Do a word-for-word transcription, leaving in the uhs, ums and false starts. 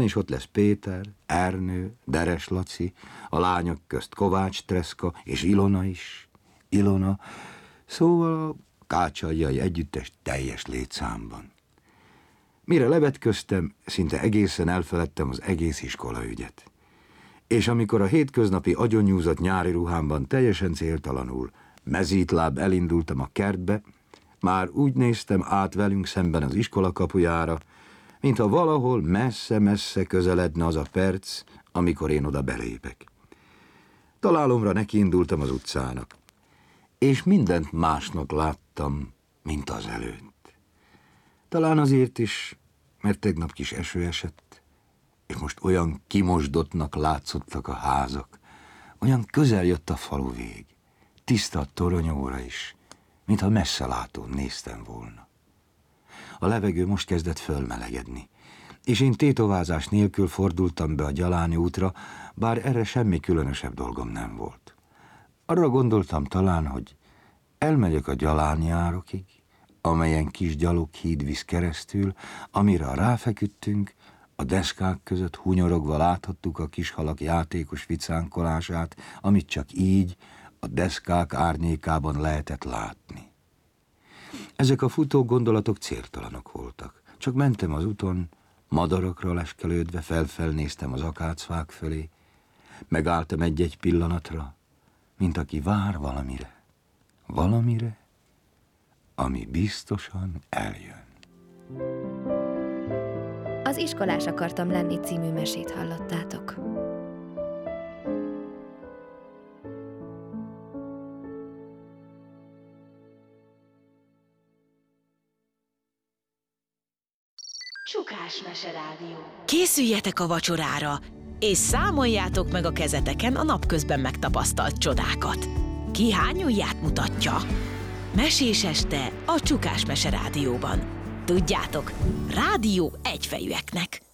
És ott lesz Péter, Ernő, Deres Laci, a lányok közt Kovács Treszka, és Ilona is. Ilona, szóval a kácsaljai együttes teljes létszámban. Mire levetköztem, szinte egészen elfeledtem az egész iskolaügyet. És amikor a hétköznapi agyonnyúzott nyári ruhámban teljesen céltalanul, mezítláb elindultam a kertbe, már úgy néztem át velünk szemben az iskola kapujára, mintha valahol messze-messze közeledne az a perc, amikor én oda belépek. Találomra nekiindultam az utcának, és mindent másnak láttam, mint az előtt. Talán azért is, mert tegnap kis eső esett, és most olyan kimosdottnak látszottak a házak, olyan közel jött a falu vég, tiszta a toronyóra is, mintha messzelátón néztem volna. A levegő most kezdett fölmelegedni, és én tétovázás nélkül fordultam be a Gyaláni útra, bár erre semmi különösebb dolgom nem volt. Arra gondoltam talán, hogy elmegyek a Gyaláni árokig, amelyen kis gyaloghíd visz keresztül, amire ráfeküdtünk, a deszkák között hunyorogva láthattuk a kishalak játékos vicánkolását, amit csak így a deszkák árnyékában lehetett látni. Ezek a futó gondolatok céltalanok voltak. Csak mentem az úton, madarakra leskelődve, felfelnéztem az akácfák fölé, megálltam egy-egy pillanatra, mint aki vár valamire. Valamire, ami biztosan eljön. Az Iskolás akartam lenni című mesét hallottátok. Csukás Meserádió. Készüljetek a vacsorára, és számoljátok meg a kezeteken a napközben megtapasztalt csodákat. Ki hány ujját mutatja? Mesés este a Csukás Meserádióban. Tudjátok, rádió egyfejűeknek.